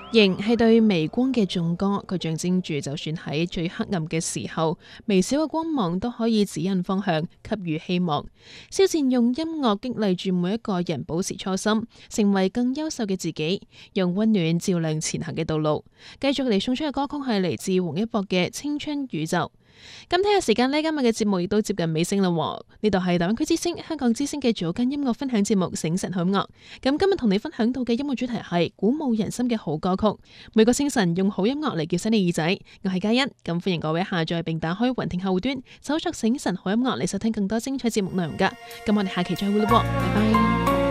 螢係對微光嘅頌歌，佢象徵住就算喺最黑暗嘅時候，微小嘅光芒都可以指引方向，給予希望。蕭戰用音樂激勵住每一個人保持初心，成為更優秀嘅自己，用溫暖照亮前行嘅道路。繼續嚟送出嘅歌曲係嚟自王一博嘅《青春宇宙》。咁睇下時間呢，今日嘅節目亦都接近尾聲啦。呢度係大灣區之聲、香港之聲嘅早間音樂分享節目《醒晨好音樂》。咁今日同你分享到嘅音樂主題係鼓舞人心嘅好歌曲。每個清晨用好音樂嚟叫醒你耳仔。我係嘉欣，咁歡迎各位下載並打開雲聽後端，搜索醒晨好音樂嚟收聽更多精彩節目內容噶。咁我哋下期再會啦，拜拜。